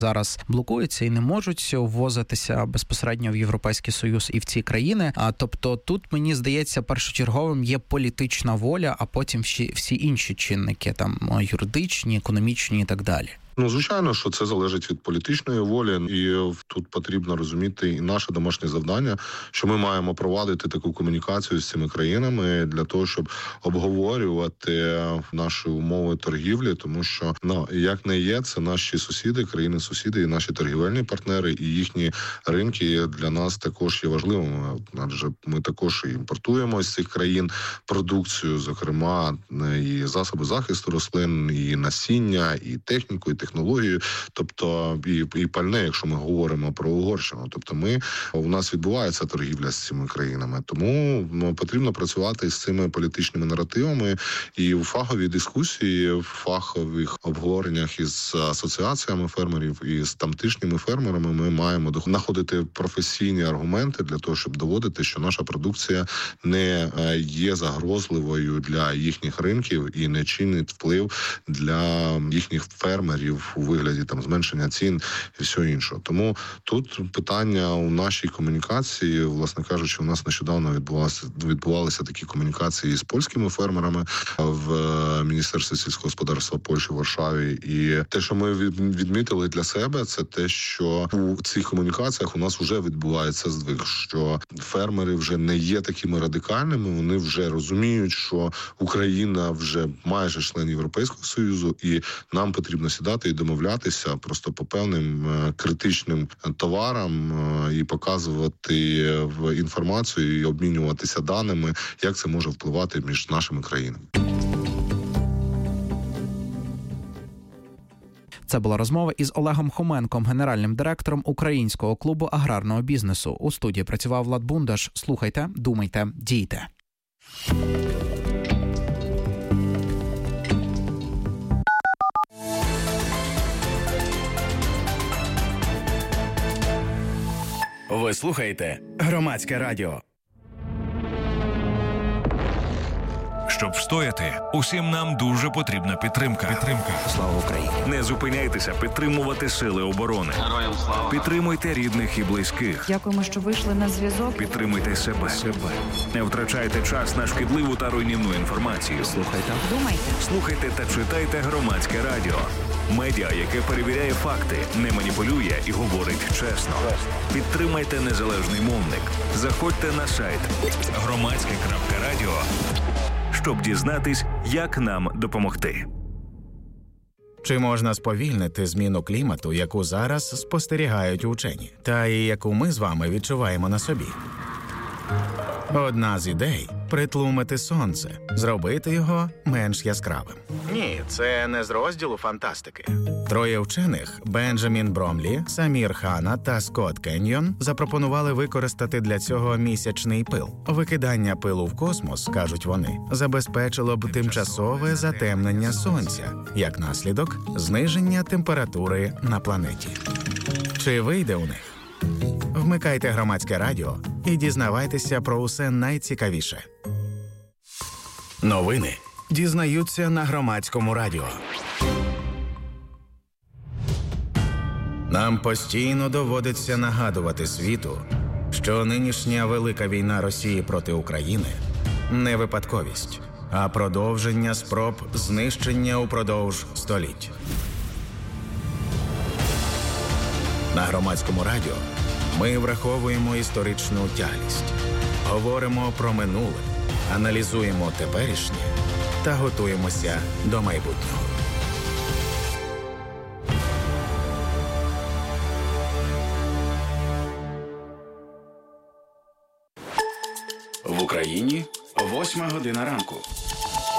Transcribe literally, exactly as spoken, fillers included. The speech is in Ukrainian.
зараз блокуються і не можуть ввозитися безпосередньо в Європейський Союз і в ці країни. А тобто тут, мені здається, першочерговим є політична воля, а потім всі, всі інші чинники, там юридичні, економічні і так далі. Ну, звичайно, що це залежить від політичної волі, і тут потрібно розуміти і наше домашнє завдання, що ми маємо провадити таку комунікацію з цими країнами для того, щоб обговорювати наші умови торгівлі, тому що, ну, як не є, це наші сусіди, країни-сусіди і наші торгівельні партнери, і їхні ринки для нас також є важливими, адже ми також імпортуємо з цих країн продукцію, зокрема, і засоби захисту рослин, і насіння, і техніку, і технологію, тобто і, і пальне, якщо ми говоримо про Угорщину. Тобто ми, у нас відбувається торгівля з цими країнами. Тому ну, потрібно працювати з цими політичними наративами і у фаховій дискусії, в фахових обговореннях із асоціаціями фермерів і з тамтешніми фермерами ми маємо знаходити професійні аргументи для того, щоб доводити, що наша продукція не є загрозливою для їхніх ринків і не чинить вплив для їхніх фермерів у вигляді там зменшення цін і все інше. Тому тут питання у нашій комунікації, власне кажучи, у нас нещодавно відбувалися відбувалися такі комунікації з польськими фермерами в Міністерстві сільського господарства Польщі в Варшаві. І те, що ми відмітили для себе, це те, що у цих комунікаціях у нас вже відбувається здвиг, що фермери вже не є такими радикальними, вони вже розуміють, що Україна вже майже член Європейського Союзу, і нам потрібно сідати і домовлятися просто по певним критичним товарам і показувати в інформацію і обмінюватися даними, як це може впливати між нашими країнами. Це була розмова із Олегом Хоменком, генеральним директором Українського клубу аграрного бізнесу. У студії працював Влад Бундаш. Слухайте, думайте, дійте. Ви слухаєте Громадське радіо. Щоб встояти, усім нам дуже потрібна підтримка. Підтримка. Слава Україні! Не зупиняйтеся підтримувати сили оборони. Героям слава! Підтримуйте рідних і близьких. Дякуємо, що вийшли на зв'язок. Підтримуйте себе. себе. Не втрачайте час на шкідливу та руйнівну інформацію. Слухайте. Думайте. Слухайте та читайте Громадське радіо. Медіа, яке перевіряє факти, не маніпулює і говорить чесно. Підтримайте незалежний мовник. Заходьте на сайт громадське крапка радіо, щоб дізнатись, як нам допомогти. Чи можна сповільнити зміну клімату, яку зараз спостерігають учені, та і яку ми з вами відчуваємо на собі? Одна з ідей – притлумити сонце, зробити його менш яскравим. Ні, це не з розділу фантастики. Троє вчених – Бенджамін Бромлі, Самір Хана та Скотт Кеньйон – запропонували використати для цього місячний пил. Викидання пилу в космос, кажуть вони, забезпечило б тимчасове затемнення сонця, як наслідок – зниження температури на планеті. Чи вийде у них? Вмикайте Громадське радіо і дізнавайтеся про усе найцікавіше. Новини дізнаються на Громадському радіо. Нам постійно доводиться нагадувати світу, що нинішня велика війна Росії проти України не випадковість, а продовження спроб знищення упродовж століть. На Громадському радіо ми враховуємо історичну тяглість, говоримо про минуле, аналізуємо теперішнє та готуємося до майбутнього. В Україні восьма година ранку.